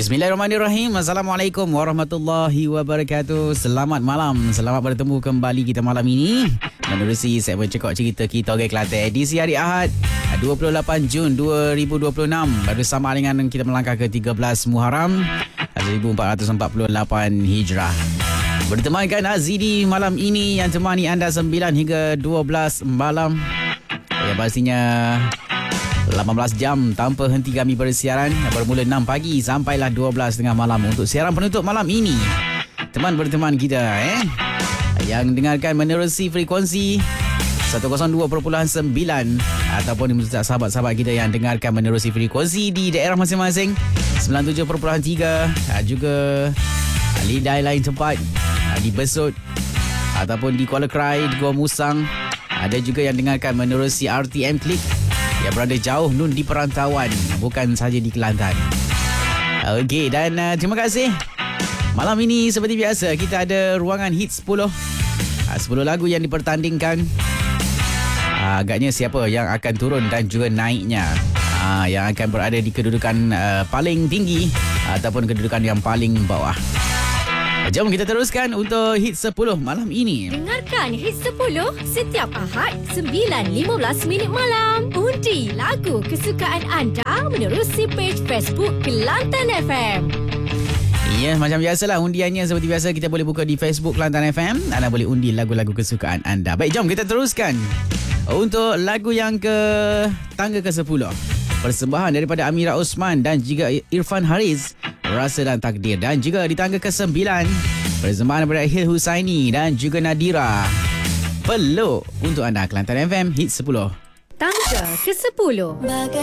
Bismillahirrahmanirrahim. Assalamualaikum warahmatullahi wabarakatuh. Selamat malam. Selamat bertemu kembali kita malam ini menerusi segmen Cekok Cerita Kita Orang Kelantan edisi hari Ahad 28 Jun 2026 bersama dengan kita melangkah ke 13 Muharram 1448 Hijrah. Bertemankan Azidi malam ini yang temani anda 9 hingga 12 malam. Ya, pastinya 18 jam tanpa henti kami bersiaran bermula 6 pagi sampailah 12 tengah malam untuk siaran penutup malam ini. Teman berteman kita yang dengarkan menerusi frekuensi 102.9 ataupun sahabat-sahabat kita yang dengarkan menerusi frekuensi di daerah masing-masing 97.3, juga lidai lain tempat di Besut ataupun di Kuala Krai, di Gua Musang. Ada juga yang dengarkan menerusi RTM Klik yang berada jauh nun di perantauan, bukan sahaja di Kelantan. Okey, dan terima kasih. Malam ini seperti biasa kita ada ruangan hit 10. 10 lagu yang dipertandingkan. Agaknya siapa yang akan turun dan juga naiknya, yang akan berada di kedudukan paling tinggi ataupun kedudukan yang paling bawah. Jom kita teruskan untuk Hit 10 malam ini. Dengarkan Hit 10 setiap Ahad 9.15 minit malam. Undi lagu kesukaan anda menerusi page Facebook Kelantan FM. Ya, macam biasalah undiannya seperti biasa kita boleh buka di Facebook Kelantan FM. Anda boleh undi lagu-lagu kesukaan anda. Baik, jom kita teruskan untuk lagu yang ke tangga ke-10. Persembahan daripada Amira Osman dan juga Irfan Haris, Rasa dan Takdir. Dan juga di tangga ke-9 persembahan daripada Hil Husaini dan juga Nadira, Peluk untuk anda. Kelantan FM Hit 10 Tangga ke-10.